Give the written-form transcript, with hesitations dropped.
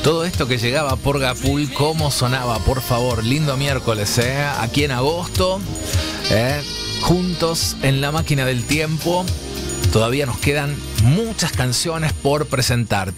Todo esto que llegaba por Gapul, ¿cómo sonaba? Por favor, lindo miércoles, aquí en agosto, juntos en la máquina del tiempo. Todavía nos quedan muchas canciones por presentar.